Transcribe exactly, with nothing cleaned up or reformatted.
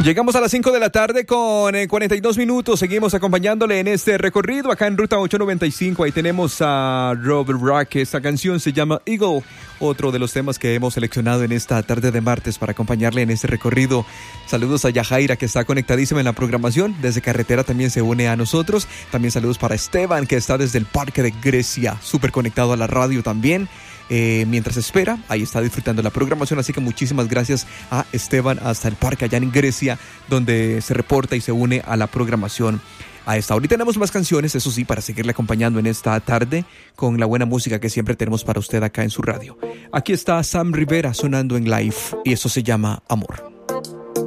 Llegamos a las cinco de la tarde con eh, cuarenta y dos minutos. Seguimos acompañándole en este recorrido acá en Ruta ochocientos noventa y cinco. Ahí tenemos a Robert Rock. Esta canción se llama Eagle, otro de los temas que hemos seleccionado en esta tarde de martes para acompañarle en este recorrido. Saludos a Yajaira, que está conectadísima en la programación. Desde carretera también se une a nosotros. También saludos para Esteban, que está desde el Parque de Grecia, súper conectado a la radio también. Eh, mientras espera, ahí está disfrutando la programación, así que muchísimas gracias a Esteban hasta el parque allá en Grecia, donde se reporta y se une a la programación a esta hora. Y tenemos más canciones, eso sí, para seguirle acompañando en esta tarde con la buena música que siempre tenemos para usted acá en su radio. Aquí está Sam Rivera sonando en live y eso se llama Amor.